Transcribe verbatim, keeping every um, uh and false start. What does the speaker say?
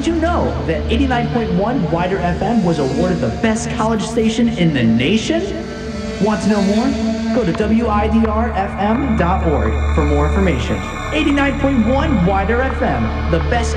did you know that eighty-nine point one Wider F M was awarded the best college station in the nation? Want to know more? Go to W I D R F M dot org for more information. eighty-nine point one Wider F M, the best